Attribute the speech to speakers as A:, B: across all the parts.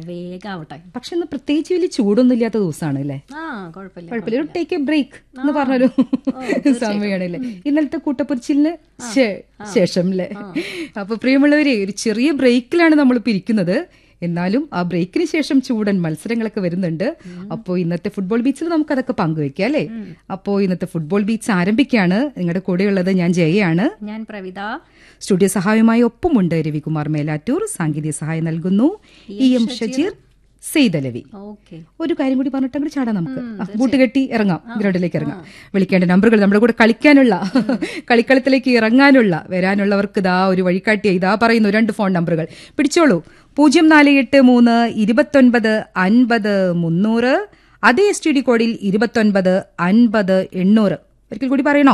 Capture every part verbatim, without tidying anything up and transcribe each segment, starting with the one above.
A: വേഗം ആവട്ടെ.
B: പക്ഷെ ഇന്ന് പ്രത്യേകിച്ച് വലിയ ചൂടൊന്നും ഇല്ലാത്ത ദിവസമാണ് അല്ലേ?
A: ആ കുഴപ്പമില്ല
B: കുഴപ്പമില്ല. ഒരു ടേക്ക് എ ബ്രേക്ക് എന്ന് പറഞ്ഞൊരു സമയമാണല്ലേ ഇന്നലത്തെ കൂട്ടപ്പൊരിച്ചിലിന് ശേഷം അല്ലേ? അപ്പൊ പ്രിയമുള്ളവരെ, ഒരു ചെറിയ ബ്രേക്കിലാണ് നമ്മളിപ്പോ ഇരിക്കുന്നത്. എന്നാലും ആ ബ്രേക്കിന് ശേഷം ചൂടൻ മത്സരങ്ങളൊക്കെ വരുന്നുണ്ട്. അപ്പോൾ ഇന്നത്തെ ഫുട്ബോൾ ബീച്ചിൽ നമുക്ക് അതൊക്കെ പങ്കുവെക്കാം അല്ലേ? അപ്പോൾ ഇന്നത്തെ ഫുട്ബോൾ ബീച്ച് ആരംഭിക്കുകയാണ്. നിങ്ങളുടെ കൂടെയുള്ളത് ഞാൻ ജയയാണ്.
A: ഞാൻ പ്രവിത.
B: സ്റ്റുഡിയോ സഹായമായി ഒപ്പമുണ്ട് രവികുമാർ മേലാറ്റൂർ. സാങ്കേതിക സഹായം നൽകുന്നു ഇ എം ഷജീർ സെയ്തലവി. ഒരു കാര്യം കൂടി പറഞ്ഞിട്ട് അങ്ങോട്ട് ചാടാം. നമുക്ക് കൂട്ടുകെട്ടി ഇറങ്ങാം, ഗ്രൗണ്ടിലേക്ക് ഇറങ്ങാം. വിളിക്കേണ്ട നമ്പറുകൾ, നമ്മുടെ കൂടെ കളിക്കാനുള്ള, കളിക്കളത്തിലേക്ക് ഇറങ്ങാനുള്ള, വരാനുള്ളവർക്ക് ഇതാ ഒരു വഴികാട്ടിയ ഇതാ പറയുന്നു രണ്ട് ഫോൺ നമ്പറുകൾ പിടിച്ചോളൂ. പൂജ്യം നാല് എട്ട് മൂന്ന് ഇരുപത്തൊൻപത് അൻപത് മുന്നൂറ്. അതേ എസ് ടി ഡി കോഡിൽ ഇരുപത്തൊൻപത് അൻപത് എണ്ണൂറ്. ഒരിക്കൽ കൂടി പറയണോ?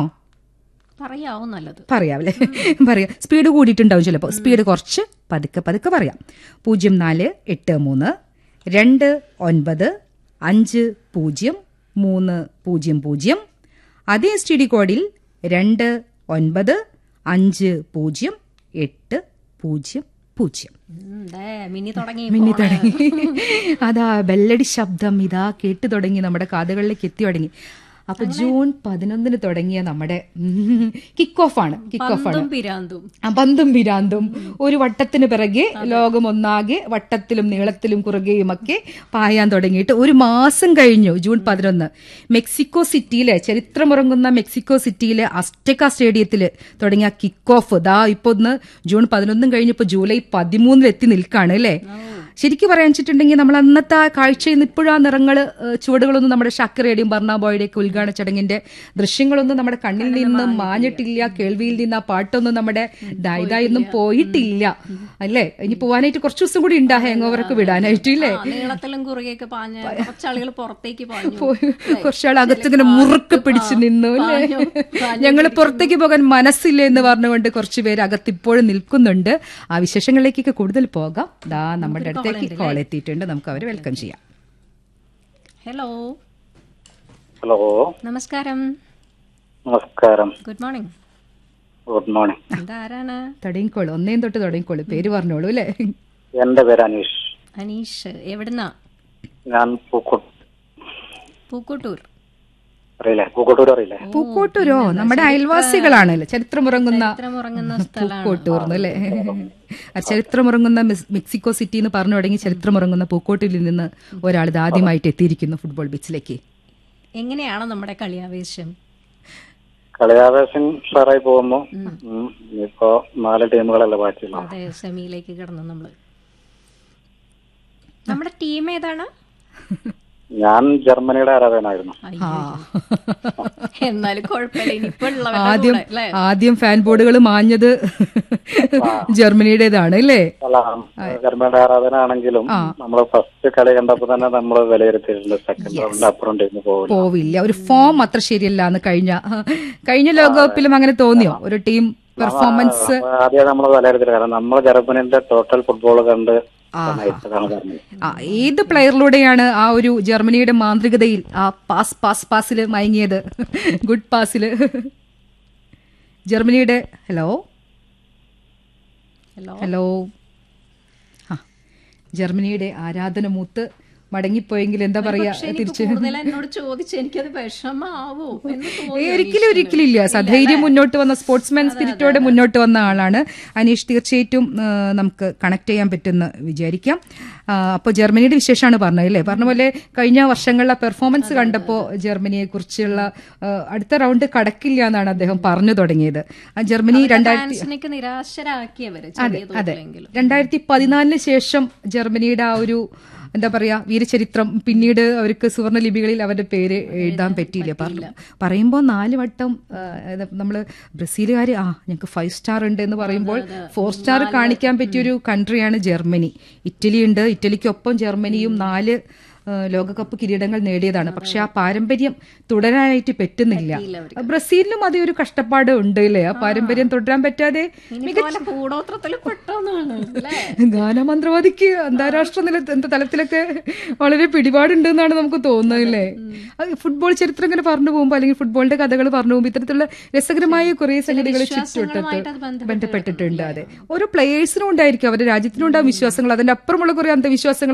A: പറയാവും, നല്ലത്
B: പറയാവല്ലേ? പറയാം. സ്പീഡ് കൂടിയിട്ടുണ്ടാവും ചിലപ്പോൾ. സ്പീഡ് കുറച്ച് പതുക്കെ പതുക്കെ പറയാം. പൂജ്യം നാല് എട്ട് മൂന്ന് രണ്ട് ഒൻപത് അഞ്ച് പൂജ്യം മൂന്ന് പൂജ്യം പൂജ്യം. അതേ എസ് ടി ഡി കോഡിൽ രണ്ട് ഒൻപത് അഞ്ച് പൂജ്യം എട്ട് പൂജ്യം പൂജ്യം.
A: മിന്നി തുടങ്ങി
B: മിന്നി തുടങ്ങി. അതാ ബെല്ലടി ശബ്ദം ഇതാ കേട്ടു തുടങ്ങി, നമ്മുടെ കാതുകളിലേക്ക് എത്തി തുടങ്ങി. അപ്പൊ ജൂൺ പതിനൊന്നിന് തുടങ്ങിയ നമ്മുടെ കിക്ക് ഓഫ് ആണ്. കിക്ക് ഓഫ് ആണ് പന്തും പിരാന്തും. ഒരു വട്ടത്തിന് പിറകെ ലോകം ഒന്നാകെ വട്ടത്തിലും നീളത്തിലും കുറുകയുമൊക്കെ പായാൻ തുടങ്ങിയിട്ട് ഒരു മാസം കഴിഞ്ഞു. ജൂൺ പതിനൊന്ന് മെക്സിക്കോ സിറ്റിയിലെ, ചരിത്രമുറങ്ങുന്ന മെക്സിക്കോ സിറ്റിയിലെ അസ്റ്റെക്ക സ്റ്റേഡിയത്തില് തുടങ്ങിയ കിക്ക് ഓഫ് ദാ ഇപ്പൊ ഒന്ന് ജൂൺ പതിനൊന്നും കഴിഞ്ഞപ്പോ ജൂലൈ പതിമൂന്നിൽ എത്തി നിൽക്കാണ് അല്ലേ? ശരിക്കും പറയാൻ വെച്ചിട്ടുണ്ടെങ്കിൽ നമ്മൾ അന്നത്തെ ആ കാഴ്ചയിൽ നിന്ന് ഇപ്പോഴും ആ നിറങ്ങള് ചുവടുകളൊന്നും നമ്മുടെ ഷാക്കിറയുടെയും ബർണാബോയുടെയൊക്കെ ഉദ്ഘാടന ചടങ്ങിന്റെ ദൃശ്യങ്ങളൊന്നും നമ്മുടെ കണ്ണിൽ നിന്നും മാഞ്ഞിട്ടില്ല. കേൾവിയിൽ നിന്ന് ആ പാട്ടൊന്നും നമ്മുടെ ദായിദായൊന്നും പോയിട്ടില്ല അല്ലേ? ഇനി പോവാനായിട്ട് കുറച്ച് ദിവസം കൂടി ഉണ്ട് ആ ഹാങ് ഓവറൊക്കെ വിടാനായിട്ട് ഇല്ലേ? കുറച്ചാൾ അകത്തിങ്ങനെ മുറുക്ക് പിടിച്ചു നിന്നു അല്ലേ? ഞങ്ങൾ പുറത്തേക്ക് പോകാൻ മനസ്സില്ല എന്ന് പറഞ്ഞുകൊണ്ട് കുറച്ചു പേര് അകത്തിപ്പോഴും നിൽക്കുന്നുണ്ട്. ആ വിശേഷങ്ങളിലേക്കൊക്കെ കൂടുതൽ പോകാം. ദാ നമ്മുടെ അടുത്തേക്ക് കോൾ എത്തിയിട്ടുണ്ട്. നമുക്ക് അവരെ വെൽക്കം ചെയ്യാം.
A: ഹലോ
C: ഹലോ
A: നമസ്കാരം.
C: നമസ്കാരം.
A: Good morning.
C: Good morning.
A: ഇതാരാണ്?
B: തുടങ്ങിക്കോളൂ, ഒന്നേം തൊട്ട് തുടങ്ങിക്കോളൂ. പേര് പറഞ്ഞോളൂ അല്ലേ?
C: എന്റെ പേര് അനീഷ്.
A: അനീഷ് എവിടുന്നാ?
C: ഞാൻ പൂക്കോട്ടൂർ.
A: പൂക്കോട്ടൂർ
C: അറിയില്ലേ? പൂക്കോട്ടൂർ അറിയില്ലേ?
B: പൂക്കോട്ടൂരോ? നമ്മുടെ അയൽവാസികളാണല്ലോ. ചരിത്രമുറങ്ങുന്ന പൂക്കോട്ടൂർ അല്ലേ? ചരിത്രമുറങ്ങുന്ന മെക്സിക്കോ സിറ്റി എന്ന് പറഞ്ഞു തുടങ്ങി ചരിത്രമുറങ്ങുന്ന പൂക്കോട്ടൂരിൽ നിന്ന് ഒരാൾ ഇത് ആദ്യമായിട്ട് എത്തിയിരിക്കുന്നു ഫുട്ബോൾ ബീച്ചിലേക്ക്.
A: എങ്ങനെയാണ് നമ്മുടെ കളിയാവേശം?
C: കളിയാവേശം ഉഷാറായി പോകുന്നു. ഇപ്പോ നാല് ടീമുകളല്ലേ ബാക്കിയുള്ളൂ.
A: അതെ, സെമിയിലേക്ക് കിടന്നു നമ്മള്. നമ്മുടെ ടീം ഏതാണ്?
C: ഞാൻ ജർമ്മനിയുടെ ആരാധകനായിരുന്നു.
A: എന്നാലും കുഴപ്പമില്ല.
B: ആദ്യം ആദ്യം ഫാൻ ബോർഡുകൾ മാഞ്ഞത് ജർമ്മനിയുടേതാണ് അല്ലേ?
C: ജർമ്മനിയുടെ ആരാധനാണെങ്കിലും നമ്മള് ഫസ്റ്റ് കളി കണ്ടപ്പോ തന്നെ നമ്മള് വിലയിരുത്തിയിട്ടുണ്ട് സെക്കൻഡ് റൗണ്ട് അപ്പുറം ടീം
B: പോവില്ല. ഒരു ഫോം അത്ര ശരിയല്ല എന്ന് കഴിഞ്ഞ കഴിഞ്ഞ ലോകകപ്പിലും അങ്ങനെ തോന്നിയോ? ഒരു ടീം പെർഫോമൻസ്
C: ആദ്യം നമ്മൾ വിലയിരുത്തില്ല. കാരണം നമ്മൾ ജർമ്മനിന്റെ ടോട്ടൽ ഫുട്ബോൾ കണ്ട്
B: ഏത് പ്ലെയറിലൂടെയാണ് ആ ഒരു ജർമ്മനിയുടെ മാന്ത്രികതയിൽ ആ പാസ് പാസ് പാസില് മയങ്ങിയത്? ഗുഡ് പാസില് ജർമ്മനിയുടെ. ഹലോ ഹലോ ആ ജർമ്മനിയുടെ ആരാധന മൂത്ത് മടങ്ങിപ്പോയെങ്കിൽ എന്താ പറയാ തിരിച്ച്? ഒരിക്കലും ഒരിക്കലും ഇല്ല. സധൈര്യം മുന്നോട്ട് വന്ന സ്പോർട്സ്മാൻ സ്പിരിറ്റോടെ മുന്നോട്ട് വന്ന ആളാണ് അനീഷ്. തീർച്ചയായിട്ടും നമുക്ക് കണക്ട് ചെയ്യാൻ പറ്റുമെന്ന് വിചാരിക്കാം. അപ്പോൾ ജർമ്മനിയുടെ വിശേഷമാണ് പറഞ്ഞത് അല്ലേ? പറഞ്ഞ പോലെ കഴിഞ്ഞ വർഷങ്ങളിലെ പെർഫോമൻസ് കണ്ടപ്പോൾ ജർമ്മനിയെ കുറിച്ചുള്ള അടുത്ത റൗണ്ട് കടക്കില്ല എന്നാണ് അദ്ദേഹം പറഞ്ഞു തുടങ്ങിയത്. ജർമ്മനി രണ്ടായിരത്തി
A: നിരാശരാക്കിയവര്.
B: അതെ അതെ രണ്ടായിരത്തി പതിനാലിന് ശേഷം ജർമ്മനിയുടെ ആ ഒരു എന്താ പറയാ വീരചരിത്രം പിന്നീട് അവർക്ക് സുവർണ ലിപികളിൽ അവരുടെ പേര് എഴുതാൻ പറ്റിയില്ല. പറഞ്ഞു പറയുമ്പോൾ നാല് വട്ടം നമ്മള് ബ്രസീലുകാർ ആ ഞങ്ങൾക്ക് ഫൈവ് സ്റ്റാർ ഉണ്ട് എന്ന് പറയുമ്പോൾ ഫോർ സ്റ്റാർ കാണിക്കാൻ പറ്റിയൊരു കൺട്രിയാണ് ജർമ്മനി. ഇറ്റലി ഉണ്ട്. ഇറ്റലിക്കൊപ്പം ജർമ്മനിയും നാല് ലോകകപ്പ് കിരീടങ്ങൾ നേടിയതാണ്. പക്ഷെ ആ പാരമ്പര്യം തുടരാനായിട്ട് പറ്റുന്നില്ല. ബ്രസീലിനും അതേ ഒരു കഷ്ടപ്പാട് ഉണ്ട് അല്ലേ? ആ പാരമ്പര്യം തുടരാൻ പറ്റാതെ ഗാനമന്ത്രവാദിക്ക് അന്താരാഷ്ട്ര തലത്തിലൊക്കെ വളരെ പിടിപാടുണ്ട് എന്നാണ് നമുക്ക് തോന്നുന്നത് അല്ലേ? ഫുട്ബോൾ ചരിത്രം ഇങ്ങനെ പറഞ്ഞു പോകുമ്പോൾ അല്ലെങ്കിൽ ഫുട്ബോളിന്റെ കഥകൾ പറഞ്ഞു പോകുമ്പോൾ ഇത്തരത്തിലുള്ള രസകരമായ കുറെ സംഗതികൾ ചുറ്റുവട്ടത്ത് ബന്ധപ്പെട്ടിട്ടുണ്ട്. അതെ, ഓരോ പ്ലേയേഴ്സിനും ഉണ്ടായിരിക്കും, അവരുടെ രാജ്യത്തിനും ഉണ്ടാകും വിശ്വാസങ്ങൾ. അതിന്റെ അപ്പുറമുള്ള കുറെ അന്ധവിശ്വാസങ്ങൾ